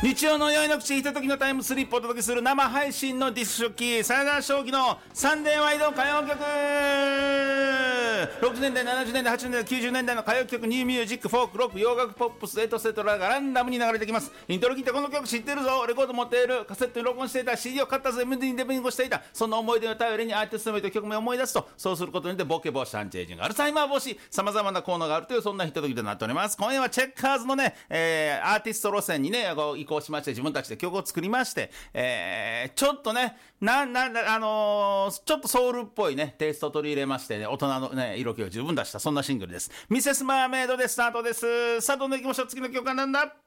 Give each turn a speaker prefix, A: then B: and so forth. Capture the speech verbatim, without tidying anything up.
A: 日曜の夜の口ひとときのタイムスリップをお届けする生配信のディスクショッキーサヨナラ将棋のサンデーワイド歌謡曲。ろくじゅうねんだい、ななじゅうねんだい、はちじゅうねんだい、きゅうじゅうねんだいの歌謡曲、ニューミュージック、フォーク、ロック、洋楽、ポップス、エトセトラがランダムに流れてきます。イントロ聞いてこの曲知ってるぞ、レコード持っている、カセットに録音していた、 シーディー を買ったぜ、エムディー にデビングしていた、その思い出を頼りにアーティスト名と曲名を思い出すと、そうすることによってボケ防止、アンチエイジング、アルツハイマー防止、様々な効能があるという、そんなひとときとなっております。今夜はチェッカーズのね、えー、アーティスト路線にね移行しまして、自分たちで曲を作りまして、えー、ちょっとねななあのー、ちょっとソウルっぽいねテイストを取り入れましてね、大人のね色気を十分出した、そんなシングルです。ミセスマーメイドでスタートです。さあどんどん行きましょう。次の曲はなんだ。